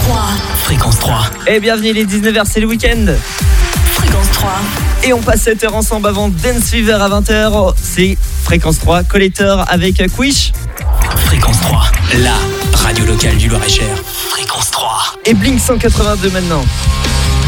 3. Fréquence 3. Et bienvenue, il est 19h, c'est le week-end. Fréquence 3. Et on passe 7 heures ensemble avant Dance Fever à 20h. C'est Fréquence 3, Collector avec Quiche. Fréquence 3, la radio locale du Loir-et-Cher. Fréquence 3. Et Blink 182 maintenant.